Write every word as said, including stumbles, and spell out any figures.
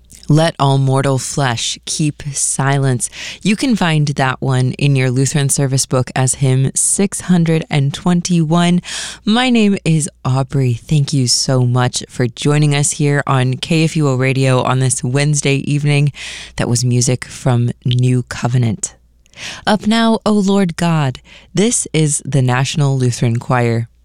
Let all mortal flesh keep silence. You can find that one in your Lutheran service book as hymn six hundred twenty-one. My name is Aubrey. Thank you so much for joining us here on K F U O Radio on this Wednesday evening. That was music from New Covenant. Up now, O Lord God. This is the National Lutheran Choir.